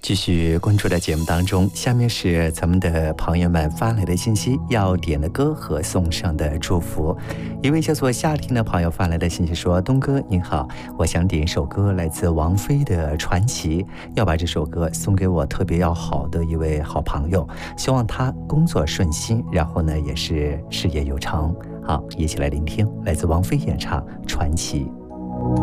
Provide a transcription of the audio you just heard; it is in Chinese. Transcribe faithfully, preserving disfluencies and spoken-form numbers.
继续关注的节目当中，下面是咱们的朋友们发来的信息，要点的歌和送上的祝福。一位叫做夏天的朋友发来的信息说：东哥您好，我想点一首歌，来自王菲的《传奇》，要把这首歌送给我特别要好的一位好朋友，希望他工作顺心，然后呢也是事业有成。好，一起来聆听来自王菲演唱《传奇》。